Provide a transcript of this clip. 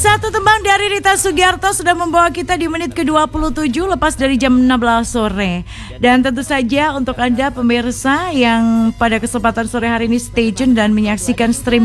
Satu tembang dari Rita Sugiarto sudah membawa kita di menit ke-27 lepas dari jam 16 sore. Dan tentu saja untuk Anda pemirsa yang pada kesempatan sore hari ini stay tune dan menyaksikan stream